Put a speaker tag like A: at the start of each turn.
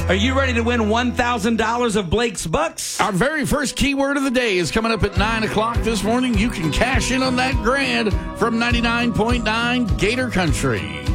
A: Are you ready to win $1,000 of Blake's Bucks?
B: Our very first keyword of the day is coming up at 9 o'clock this morning. You can cash in on that grand from 99.9 Gator Country.